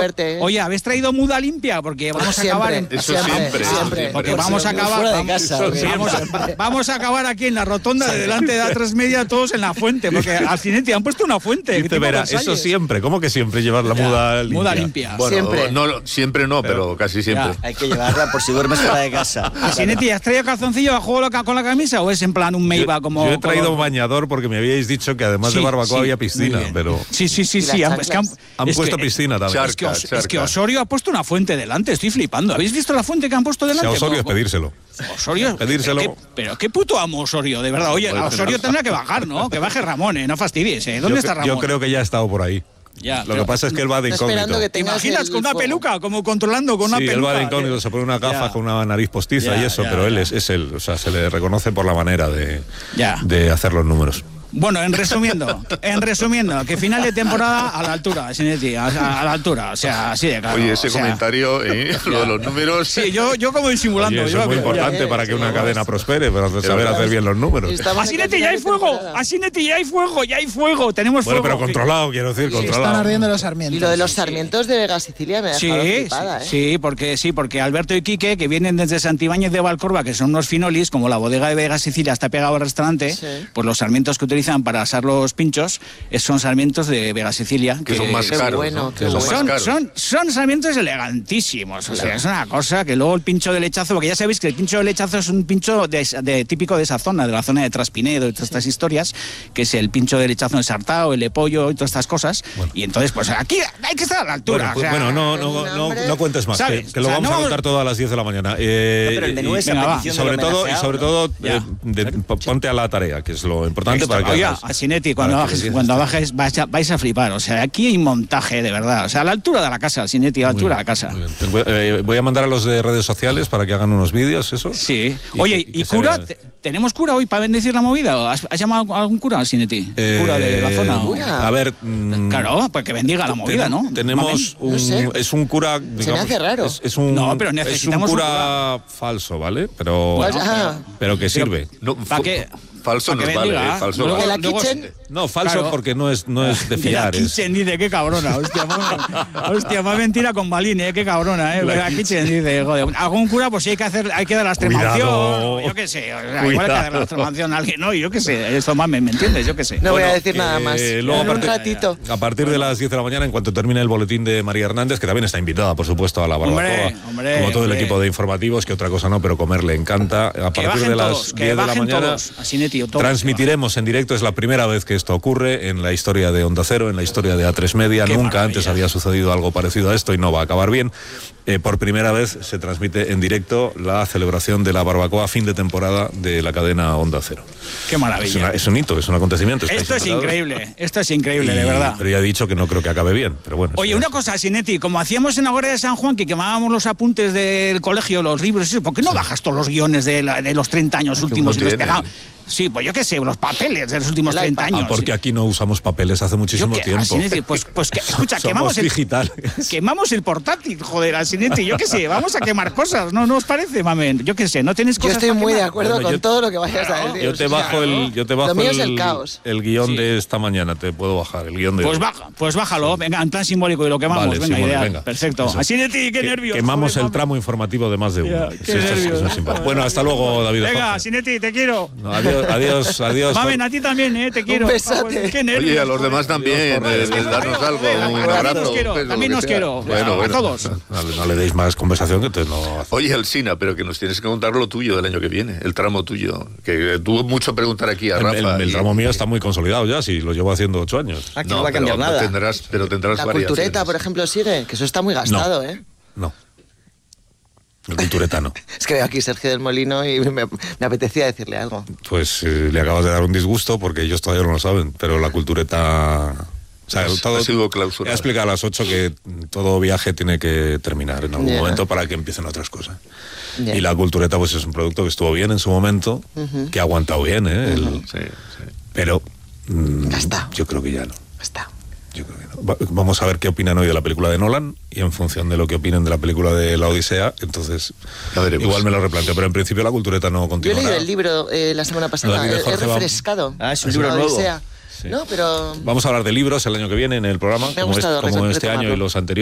verte. Oye, ¿habéis traído muda limpia? Porque vamos a acabar en... Siempre. Porque vamos a acabar... Fuera de casa. Vamos a acabar aquí en la rotonda de delante de A3 Media, todos en la fuente, porque al Cinetti han puesto una fuente. Dice Vera, eso siempre. ¿Cómo que siempre llevar la muda limpia? Muda limpia. Bueno, Siempre. Siempre no, pero casi siempre. Hay que llevarla por si duermes fuera de casa. Cinetti, ¿has traído calzoncillo a juego con la camisa o es en plan un Meiba como...? Yo he traído bañador porque me habíais dicho que además de barbacoa había piscina, pero... Sí. Han puesto piscina también. Es que Osorio ha puesto una fuente delante, estoy flipando. ¿Habéis visto la fuente que han puesto delante? Si a Osorio es pedírselo. Osorio, pedírselo. Pero qué puto amo Osorio, de verdad. Oye, Osorio tendrá que bajar, ¿no? Que baje Ramón, no fastidies, ¿eh? ¿Dónde está Ramón? Yo creo que ya ha estado por ahí. Ya, Lo que pasa es que él va de incógnito. Que ¿te imaginas con una peluca, como controlando con una peluca? Sí, él va de incógnito, se pone una gafa con una nariz postiza y eso, pero él es él, o sea, se le reconoce por la manera de hacer los números. Bueno, en resumiendo, que final de temporada a la altura, Sinetti, a la altura, o sea, así de claro. Oye, ese comentario, lo de los números... Sí, yo como disimulando. Oye, eso es muy importante para que una cadena prospere, para saber hacer bien los números. A Sinetti ya hay fuego, ya hay fuego, tenemos fuego. Bueno, pero controlado, quiero decir, controlado. Están ardiendo los sarmientos. Y lo de los sarmientos de Vega Sicilia me ha dejado flipada, ¿eh? Sí, porque Alberto y Quique, que vienen desde Santibáñez de Valcorba, que son unos finolis, como la bodega de Vega Sicilia está pegado al restaurante, pues los sarmientos que utilizan para asar los pinchos son sarmientos de Vega Sicilia. Que son más caros. Son sarmientos elegantísimos. O sea, es una cosa que luego el pincho de lechazo, porque ya sabéis que el pincho de lechazo es un pincho típico de esa zona, de la zona de Traspinedo y todas estas historias, que es el pincho de lechazo ensartado, el de pollo y todas estas cosas. Bueno. Y entonces, pues aquí hay que estar a la altura. No cuentes más, que lo vamos a contar todo a las 10 de la mañana. Pero el menú es y sobre todo, ponte a la tarea, que es lo importante para que... Oiga, a Sinetti, cuando bajes vais a flipar. O sea, aquí hay montaje, de verdad. O sea, a la altura de la casa, Sinetti, a la altura de la casa. Voy a mandar a los de redes sociales para que hagan unos vídeos, eso. Sí. Oye, ¿y cura? ¿Tenemos cura hoy para bendecir la movida? ¿Has llamado a algún cura, Sinetti? ¿Cura de la zona? A ver... claro, pues que bendiga la movida, ¿no? Tenemos es un cura... Digamos, se me hace raro. Pero necesitamos es un cura falso, ¿vale? Pero que sirve. ¿Para qué? Falso no vale, falso luego, vale. la kitchen... No, falso porque no es de fiar. La kitchen dice, qué cabrona, hostia, más mentira con Balín, qué cabrona, La kitchen dice, joder, algún cura, pues sí hay que dar la extremación, yo qué sé, igual hay que dar la extremación a alguien, no, yo qué sé, esto más, ¿me entiendes? Yo qué sé. No voy a decir nada más, luego, un ratito. A partir de las 10 de la mañana, en cuanto termine el boletín de María Hernández, que también está invitada, por supuesto, a la barbacoa, como todo el equipo de informativos, que otra cosa no, pero comer le encanta. A partir de las 10 de la mañana transmitiremos en directo, es la primera vez que esto ocurre en la historia de Onda Cero, en la historia de A3 Media. Nunca antes había sucedido algo parecido a esto y no va a acabar bien. Por primera vez se transmite en directo la celebración de la barbacoa fin de temporada de la cadena Onda Cero. Qué maravilla. Es un hito, es un acontecimiento. Esto es increíble, de verdad. Pero ya he dicho que no creo que acabe bien, pero bueno. Oye, una cosa, Sinetti, como hacíamos en la Guardia de San Juan, que quemábamos los apuntes del colegio, los libros, ¿por qué no bajas todos los guiones de los 30 años últimos y los pegamos? Sí, pues yo qué sé, los papeles de los últimos 30 años. Porque aquí no usamos papeles hace muchísimo tiempo. Sinetti, pues escucha, quemamos el portátil, joder, Sinetti, yo qué sé, vamos a quemar cosas, ¿no os parece, mamen? Yo qué sé, no tenéis cosas. Yo estoy muy de acuerdo con todo lo que vayas a decir. Yo te bajo el guión de esta mañana, te puedo bajar el guión de... Pues bájalo, venga, en plan simbólico y lo quemamos, venga, ideal, perfecto. Sinetti, qué nervios. Quemamos el tramo informativo de más de uno. Bueno, hasta luego, David. Venga, Sinetti, te quiero. Adiós. Mamen, a ti también, te quiero. Un besate. Qué nervios. Oye, a los demás también, darnos algo, un abrazo. También nos quiero. Bueno, a todos. No le deis más conversación que te no... Oye, Alsina, pero que nos tienes que contar lo tuyo del año que viene, el tramo tuyo, que tuvo mucho preguntar aquí a Rafa. El tramo mío está muy consolidado ya, si lo llevo haciendo 8 años. Aquí no va a cambiar nada. Tendrás la variaciones. cultureta, por ejemplo, sigue, que eso está muy gastado, No. El cultureta no. Es que veo aquí Sergio del Molino y me apetecía decirle algo. Pues le acabas de dar un disgusto porque ellos todavía no lo saben, pero la cultureta... O sea, todo, ha sido clausurado. He explicado a las 8 que todo viaje tiene que terminar en algún momento para que empiecen otras cosas. Y la cultureta pues es un producto que estuvo bien en su momento, que ha aguantado bien, sí. Pero yo creo que ya no. Yo creo que no. Vamos a ver qué opinan hoy de la película de Nolan y en función de lo que opinen de la película de La Odisea, entonces igual me lo replanteo, pero en principio la cultureta no continúa. Yo he leído el libro la semana pasada, he refrescado. Es un libro nuevo. Odisea. No, pero... Vamos a hablar de libros el año que viene en el programa, Me ha gustado como este año retomarlo. y los anteriores.